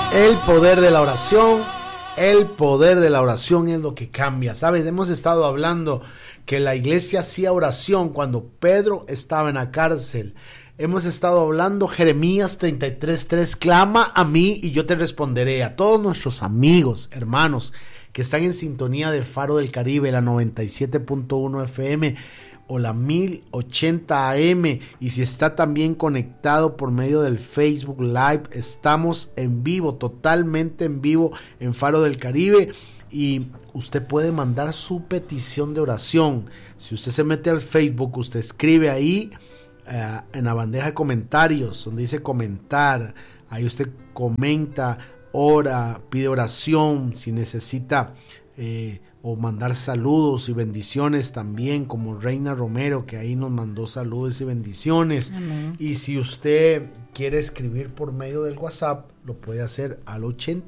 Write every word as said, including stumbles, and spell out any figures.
El poder de la oración, el poder de la oración es lo que cambia. ¿Sabes? Hemos estado hablando que la iglesia hacía oración cuando Pedro estaba en la cárcel. Hemos estado hablando Jeremías treinta y tres tres, clama a mí y yo te responderé. A todos nuestros amigos, hermanos, que están en sintonía de Faro del Caribe, la noventa y siete punto uno F M o la mil ochenta A M, y si está también conectado por medio del Facebook Live, estamos en vivo, totalmente en vivo en Faro del Caribe, y usted puede mandar su petición de oración. Si usted se mete al Facebook, usted escribe ahí uh, en la bandeja de comentarios donde dice comentar, ahí usted comenta, ora, pide oración, si necesita eh, o mandar saludos y bendiciones también, como Reina Romero, que ahí nos mandó saludos y bendiciones. Amén. Y si usted quiere escribir por medio del WhatsApp, lo puede hacer al ochenta